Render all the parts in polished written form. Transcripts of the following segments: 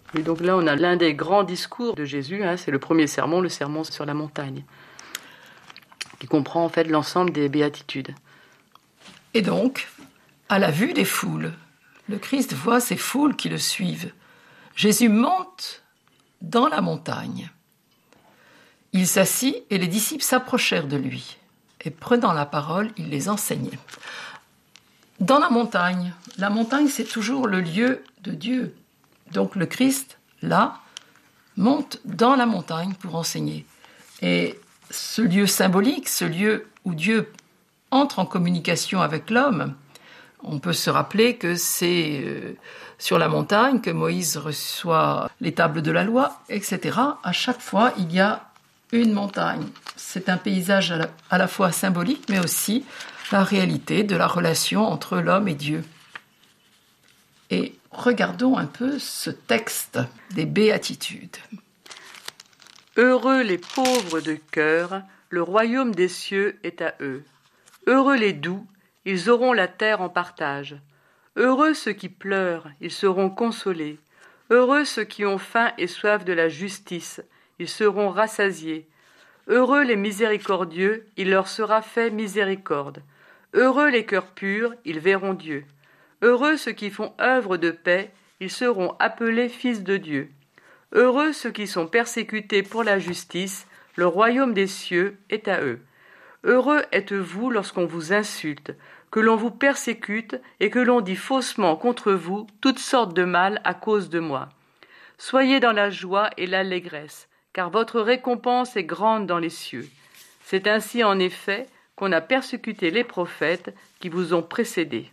Et donc là, on a l'un des grands discours de Jésus, c'est le premier sermon, le sermon sur la montagne, qui comprend en fait l'ensemble des béatitudes. Et donc, à la vue des foules, le Christ voit ces foules qui le suivent. Jésus monte dans la montagne. Il s'assit et les disciples s'approchèrent de lui. Et prenant la parole, il les enseignait. Dans la montagne c'est toujours le lieu de Dieu. Donc le Christ, là, monte dans la montagne pour enseigner. Et ce lieu symbolique, ce lieu où Dieu entre en communication avec l'homme, on peut se rappeler que c'est sur la montagne que Moïse reçoit les tables de la loi, etc. À chaque fois, il y a une montagne. C'est un paysage à la fois symbolique, mais aussi la réalité de la relation entre l'homme et Dieu. Et regardons un peu ce texte des béatitudes. Heureux les pauvres de cœur, le royaume des cieux est à eux. Heureux les doux, ils auront la terre en partage. Heureux ceux qui pleurent, ils seront consolés. Heureux ceux qui ont faim et soif de la justice, ils seront rassasiés. Heureux les miséricordieux, il leur sera fait miséricorde. Heureux les cœurs purs, ils verront Dieu. Heureux ceux qui font œuvre de paix, ils seront appelés fils de Dieu. Heureux ceux qui sont persécutés pour la justice, le royaume des cieux est à eux. Heureux êtes-vous lorsqu'on vous insulte, que l'on vous persécute et que l'on dit faussement contre vous toutes sortes de mal à cause de moi. Soyez dans la joie et l'allégresse, car votre récompense est grande dans les cieux. C'est ainsi en effet qu'on a persécuté les prophètes qui vous ont précédés.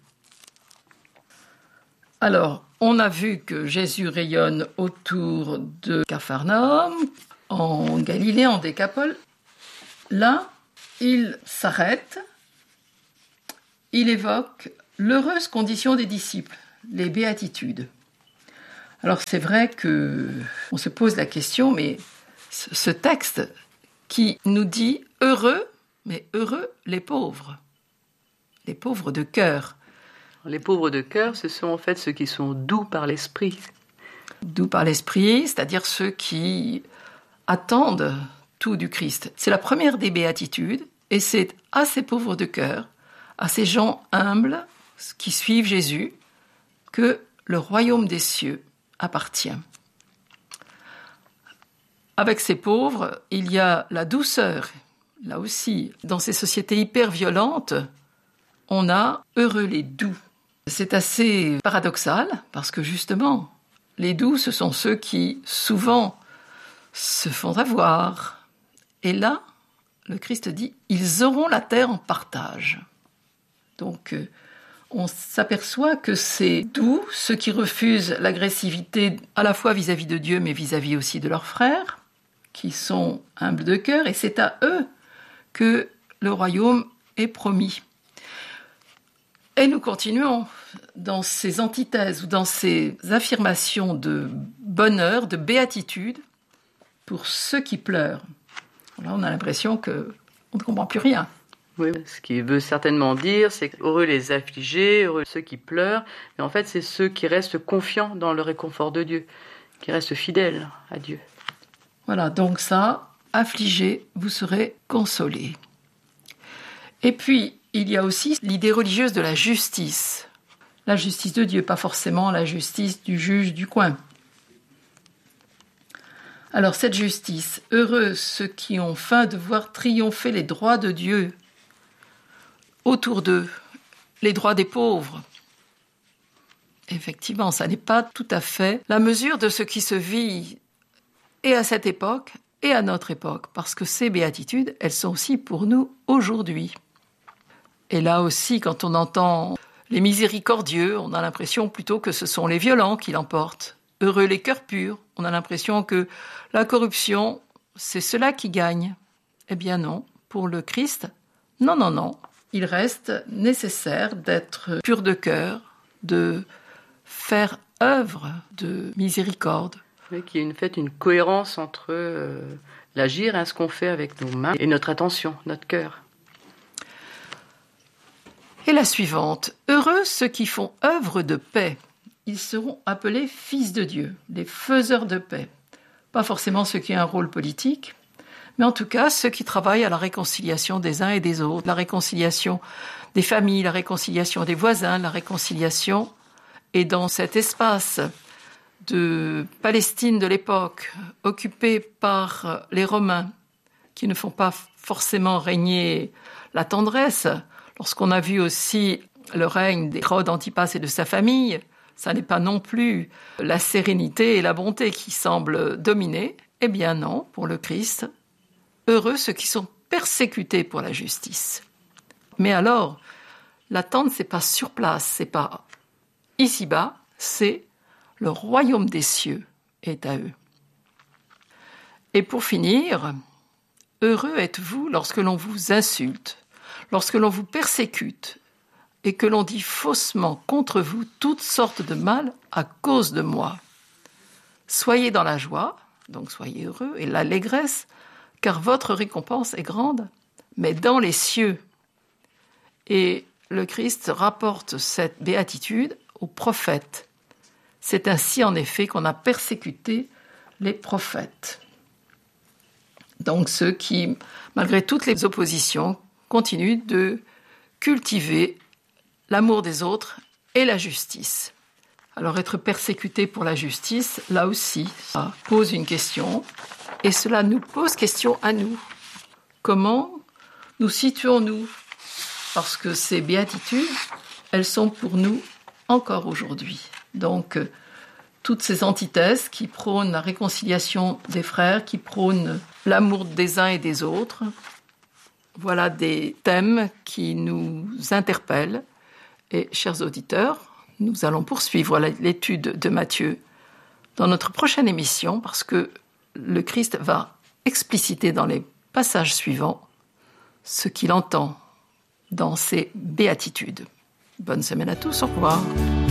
Alors, on a vu que Jésus rayonne autour de Capharnaüm, en Galilée, en Décapole. Là, il s'arrête, il évoque l'heureuse condition des disciples, les béatitudes. Alors c'est vrai qu'on se pose la question, mais ce texte qui nous dit heureux, mais heureux les pauvres de cœur. Les pauvres de cœur, ce sont en fait ceux qui sont doux par l'esprit. Doux par l'esprit, c'est-à-dire ceux qui attendent tout du Christ. C'est la première des béatitudes, et c'est à ces pauvres de cœur, à ces gens humbles qui suivent Jésus, que le royaume des cieux appartient. Avec ces pauvres, il y a la douceur. Là aussi, dans ces sociétés hyper violentes, on a heureux les doux. C'est assez paradoxal, parce que justement, les doux, ce sont ceux qui, souvent, se font avoir. Et là, le Christ dit, ils auront la terre en partage. Donc, on s'aperçoit que c'est doux, ceux qui refusent l'agressivité à la fois vis-à-vis de Dieu, mais vis-à-vis aussi de leurs frères, qui sont humbles de cœur, et c'est à eux que le royaume est promis. Et nous continuons dans ces antithèses ou dans ces affirmations de bonheur, de béatitude, pour ceux qui pleurent. Là, on a l'impression qu'on ne comprend plus rien. Oui, ce qu'il veut certainement dire, c'est heureux les affligés, heureux ceux qui pleurent, mais en fait, c'est ceux qui restent confiants dans le réconfort de Dieu, qui restent fidèles à Dieu. Voilà, donc ça, affligés, vous serez consolés. Et puis, il y a aussi l'idée religieuse de la justice. La justice de Dieu, pas forcément la justice du juge du coin. Alors cette justice, heureux ceux qui ont faim de voir triompher les droits de Dieu autour d'eux, les droits des pauvres. Effectivement, ça n'est pas tout à fait la mesure de ce qui se vit et à cette époque et à notre époque, parce que ces béatitudes, elles sont aussi pour nous aujourd'hui. Et là aussi, quand on entend les miséricordieux, on a l'impression plutôt que ce sont les violents qui l'emportent. Heureux les cœurs purs, on a l'impression que la corruption, c'est cela qui gagne. Eh bien non, pour le Christ, non. Il reste nécessaire d'être pur de cœur, de faire œuvre de miséricorde. Oui, qu'il y ait une cohérence entre l'agir, ce qu'on fait avec nos mains, et notre attention, notre cœur. Et la suivante, heureux ceux qui font œuvre de paix. ils seront appelés fils de Dieu, les faiseurs de paix. Pas forcément ceux qui ont un rôle politique, mais en tout cas ceux qui travaillent à la réconciliation des uns et des autres, la réconciliation des familles, la réconciliation des voisins, la réconciliation. Et dans cet espace de Palestine de l'époque, occupé par les Romains, qui ne font pas forcément régner la tendresse, lorsqu'on a vu aussi le règne d'Hérode Antipas et de sa famille, ça n'est pas non plus la sérénité et la bonté qui semblent dominer. Eh bien non, pour le Christ, heureux ceux qui sont persécutés pour la justice. Mais alors, l'attente, c'est pas sur place, c'est pas ici-bas, c'est le royaume des cieux est à eux. Et pour finir, heureux êtes-vous lorsque l'on vous insulte, lorsque l'on vous persécute et que l'on dit faussement contre vous toutes sortes de mal à cause de moi. Soyez dans la joie, donc soyez heureux, et l'allégresse, car votre récompense est grande, mais dans les cieux. Et le Christ rapporte cette béatitude aux prophètes. C'est ainsi, en effet, qu'on a persécuté les prophètes. Donc ceux qui, malgré toutes les oppositions, continuent de cultiver l'amour des autres et la justice. Alors être persécuté pour la justice, là aussi, ça pose une question, et cela nous pose question à nous. Comment nous situons-nous ? Parce que ces béatitudes, elles sont pour nous encore aujourd'hui. Donc, toutes ces antithèses qui prônent la réconciliation des frères, qui prônent l'amour des uns et des autres, voilà des thèmes qui nous interpellent. Et, chers auditeurs, nous allons poursuivre l'étude de Matthieu dans notre prochaine émission parce que le Christ va expliciter dans les passages suivants ce qu'il entend dans ces béatitudes. Bonne semaine à tous, au revoir.